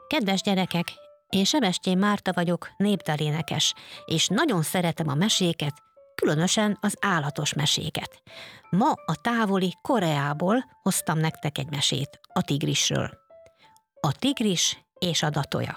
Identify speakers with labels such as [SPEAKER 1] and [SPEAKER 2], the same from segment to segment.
[SPEAKER 1] Kedves gyerekek, én Sebestyén Márta vagyok, népdalénekes, és nagyon szeretem a meséket, különösen az állatos meséket. Ma a távoli Koreából hoztam nektek egy mesét, a tigrisről. A tigris és a datolya.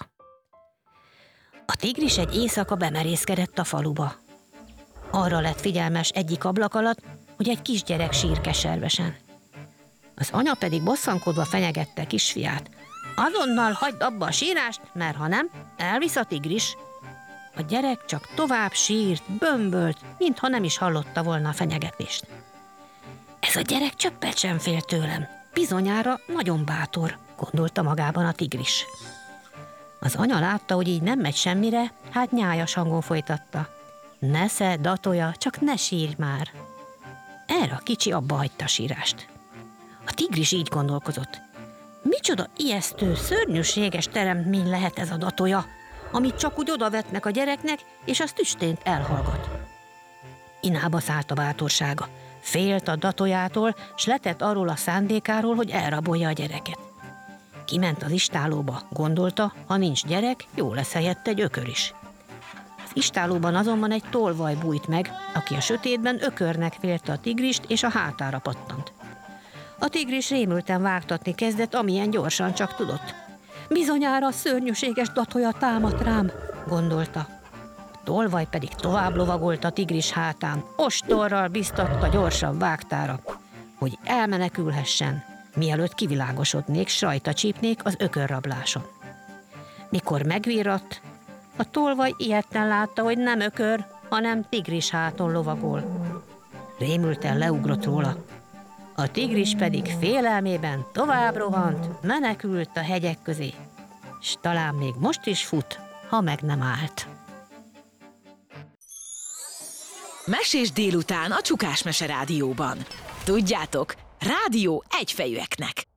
[SPEAKER 1] A tigris egy éjszaka bemerészkedett a faluba. Arra lett figyelmes egyik ablak alatt, hogy egy kisgyerek sír keservesen. Az anya pedig bosszankodva fenyegette kisfiát. Azonnal hagyd abba a sírást, mert ha nem, elvisz a tigris. A gyerek csak tovább sírt, bömbölt, mintha nem is hallotta volna a fenyegetést. Ez a gyerek csöppet sem fél tőlem, bizonyára nagyon bátor, gondolta magában a tigris. Az anya látta, hogy így nem megy semmire, hát nyájas hangon folytatta. Nesze, datolya, csak ne sírj már. Erre a kicsi abba hagyta a sírást. A tigris így gondolkozott. Micsoda ijesztő, szörnyűséges teremtmény lehet ez a datolya, amit csak úgy odavetnek a gyereknek, és az tüstént elhallgat. Inába szállt a bátorsága. Félt a datolyától, s letett arról a szándékáról, hogy elrabolja a gyereket. Kiment az istállóba, gondolta, ha nincs gyerek, jó lesz helyette egy ökör is. Az istállóban azonban egy tolvaj bújt meg, aki a sötétben ökörnek félte a tigrist, és a hátára pattant. A tigris rémülten vágtatni kezdett, amilyen gyorsan csak tudott. Bizonyára a szörnyűséges datolya támadt rám, gondolta. A tolvaj pedig tovább lovagolt a tigris hátán, ostorral biztatta gyorsabb vágtára, hogy elmenekülhessen, mielőtt kivilágosodnék, s rajta csípnék az ökörrabláson. Mikor megvirratt, a tolvaj ijedten látta, hogy nem ökör, hanem tigris háton lovagol. Rémülten leugrott róla. A tigris pedig félelmében tovább rohant, menekült a hegyek közé, s talán még most is fut, ha meg nem állt.
[SPEAKER 2] Mesés délután a Csukás Mese Rádióban. Tudjátok, rádió egyfejűeknek.